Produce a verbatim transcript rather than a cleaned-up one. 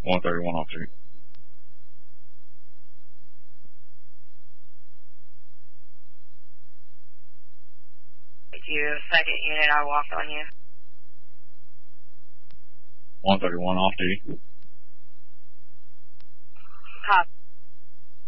one thirty-one off duty. You, second unit, I walked on you. one thirty-one off duty. Copy.